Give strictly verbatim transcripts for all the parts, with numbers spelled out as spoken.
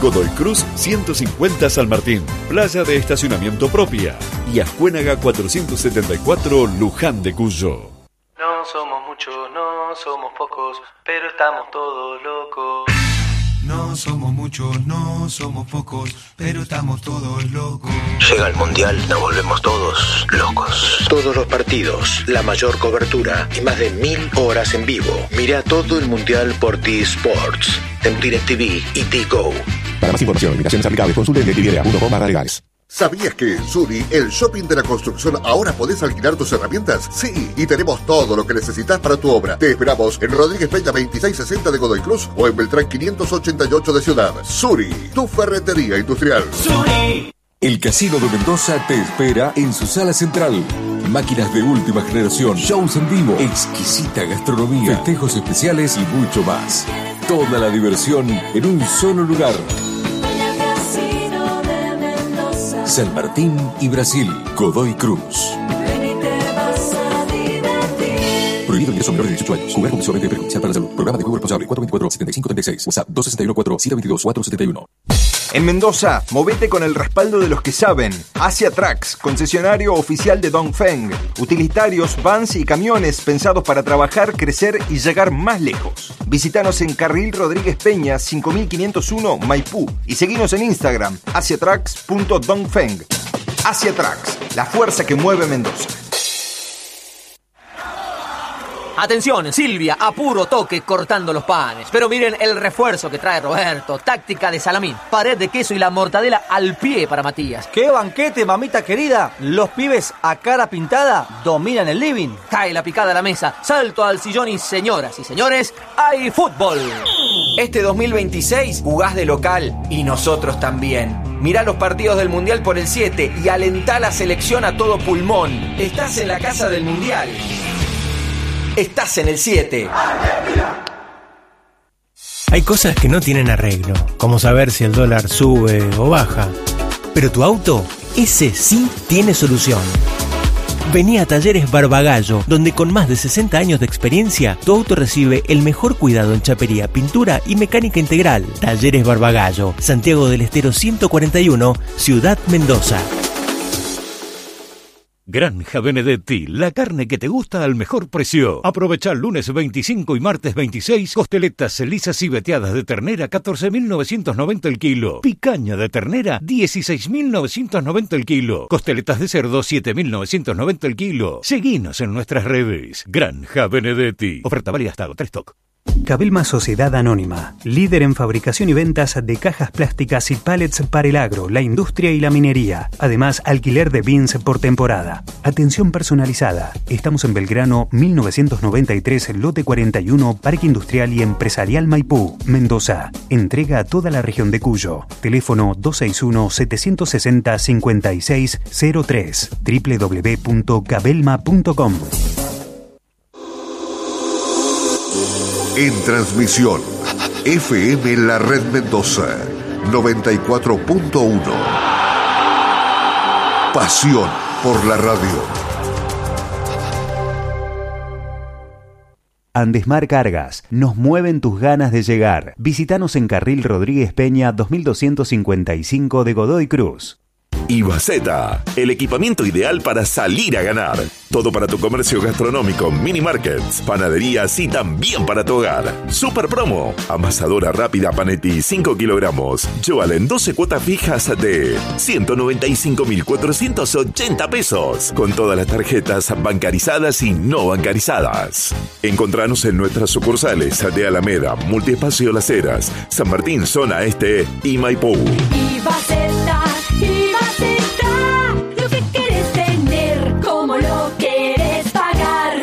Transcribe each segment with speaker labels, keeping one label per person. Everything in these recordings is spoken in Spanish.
Speaker 1: Godoy Cruz ciento cincuenta San Martín, playa de estacionamiento propia, y Ascuénaga cuatrocientos setenta y cuatro Luján de Cuyo.
Speaker 2: No somos muchos, no somos pocos, pero estamos todos locos.
Speaker 3: No somos muchos, no somos pocos, pero estamos todos locos.
Speaker 4: Llega el Mundial, nos volvemos todos locos. Todos los partidos, la mayor cobertura y más de mil horas en vivo. Mira todo el Mundial por T-Sports, en DirecTV y T-Go.
Speaker 5: Para más información, limitaciones aplicables, consulte en directv punto com barra legales.
Speaker 6: ¿Sabías que en Suri, el shopping de la construcción, ahora podés alquilar tus herramientas? Sí, y tenemos todo lo que necesitas para tu obra. Te esperamos en Rodríguez Peña veintiséis sesenta de Godoy Cruz o en Beltrán quinientos ochenta y ocho de Ciudad. Suri, tu ferretería industrial.
Speaker 7: Suri. El Casino de Mendoza te espera en su sala central. Máquinas de última generación, shows en vivo, exquisita gastronomía, festejos especiales y mucho más. Toda la diversión en un solo lugar. San Martín y Brasil, Godoy Cruz. Prohibido ingreso a menores de dieciocho años. Jugar compulsivamente perjudicial para la salud. Programa de juego responsable cuatro veinticuatro, setenta y cinco treinta y seis. WhatsApp dos seis uno cuatro, siete dos dos, cuatro siete uno.
Speaker 8: En Mendoza, movete con el respaldo de los que saben. Asia Trucks, concesionario oficial de Dongfeng. Utilitarios, vans y camiones pensados para trabajar, crecer y llegar más lejos. Visítanos en Carril Rodríguez Peña, cinco mil quinientos uno, Maipú. Y seguinos en Instagram, asia trucks punto dongfeng. Asia Trucks, la fuerza que mueve Mendoza.
Speaker 9: Atención, Silvia, apuro toque cortando los panes. Pero miren el refuerzo que trae Roberto. Táctica de salamín, pared de queso y la mortadela al pie para Matías.
Speaker 10: ¡Qué banquete, mamita querida! Los pibes a cara pintada dominan el living.
Speaker 9: Cae la picada a la mesa, salto al sillón y señoras y señores, ¡hay fútbol!
Speaker 11: Este dos mil veintiséis jugás de local y nosotros también. Mirá los partidos del Mundial por el siete y alentá la selección a todo pulmón. Estás en la casa del Mundial. Estás en el siete.
Speaker 12: Hay cosas que no tienen arreglo, como saber si el dólar sube o baja. Pero tu auto, ese sí tiene solución. Vení a Talleres Barbagallo, donde con más de sesenta años de experiencia, tu auto recibe el mejor cuidado en chapería, pintura y mecánica integral. Talleres Barbagallo, Santiago del Estero ciento cuarenta y uno, Ciudad Mendoza.
Speaker 13: Granja Benedetti, la carne que te gusta al mejor precio. Aprovecha el lunes veinticinco y martes veintiséis, costeletas lisas y veteadas de ternera, catorce mil novecientos noventa el kilo. Picaña de ternera, dieciséis mil novecientos noventa el kilo. Costeletas de cerdo, siete mil novecientos noventa el kilo. Seguinos en nuestras redes. Granja Benedetti. Oferta válida hasta agotar stock.
Speaker 14: Cabelma Sociedad Anónima, líder en fabricación y ventas de cajas plásticas y pallets para el agro, la industria y la minería. Además, alquiler de bins por temporada. Atención personalizada. Estamos en Belgrano mil novecientos noventa y tres, lote cuarenta y uno, Parque Industrial y Empresarial Maipú, Mendoza. Entrega a toda la región de Cuyo. Teléfono dos seis uno, siete seis cero, cinco seis cero tres. doble u doble u doble u punto cabelma punto com.
Speaker 6: En transmisión, F M La Red Mendoza, noventa y cuatro punto uno. Pasión por la radio.
Speaker 15: Andesmar Cargas, nos mueven tus ganas de llegar. Visítanos en Carril Rodríguez Peña dos mil doscientos cincuenta y cinco de Godoy Cruz.
Speaker 16: Ibaceta, el equipamiento ideal para salir a ganar. Todo para tu comercio gastronómico, mini markets, panaderías y también para tu hogar. Super promo, amasadora rápida Panetti cinco kilogramos. Llévala en doce cuotas fijas de ciento noventa y cinco mil cuatrocientos ochenta pesos. Con todas las tarjetas bancarizadas y no bancarizadas. Encontranos en nuestras sucursales de Alameda, Multiespacio Las Heras, San Martín, Zona Este y Maipú.
Speaker 17: Ibaceta. Ibaceta, lo que quieres tener, como lo quieres pagar.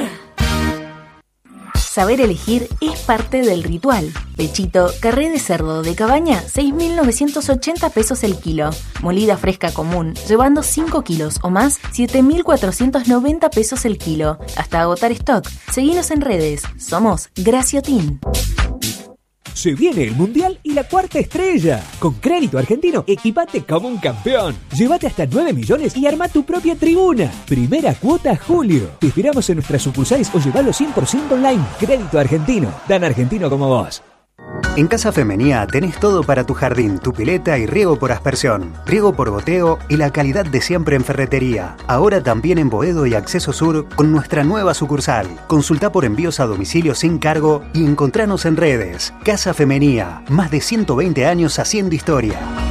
Speaker 18: Saber elegir es parte del ritual. Pechito, carré de cerdo de cabaña, seis mil novecientos ochenta pesos el kilo. Molida fresca común, llevando cinco kilos o más, siete mil cuatrocientos noventa pesos el kilo. Hasta agotar stock. Seguinos en redes. Somos Graciotin.
Speaker 19: Se viene el Mundial y la cuarta estrella. Con Crédito Argentino, equipate como un campeón. Llévate hasta nueve millones y arma tu propia tribuna. Primera cuota julio. Te esperamos en nuestras sucursales o llevalo cien por ciento online. Crédito Argentino, tan argentino como vos.
Speaker 14: En Casa Femenía tenés todo para tu jardín, tu pileta y riego por aspersión, riego por goteo y la calidad de siempre en ferretería. Ahora también en Boedo y Acceso Sur con nuestra nueva sucursal. Consulta por envíos a domicilio sin cargo y encontranos en redes. Casa Femenía, más de ciento veinte años haciendo historia.